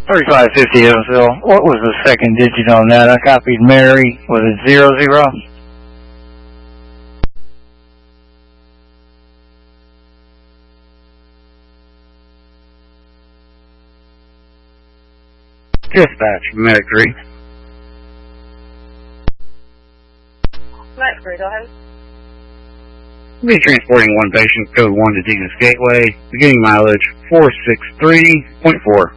3550 Evansville. What was the second digit on that? I copied Mary. Was it 00? Dispatch, Medic 3. Medic 3, go ahead. We'll be transporting one patient, code 1 to Jesus Gateway, beginning mileage 463.4.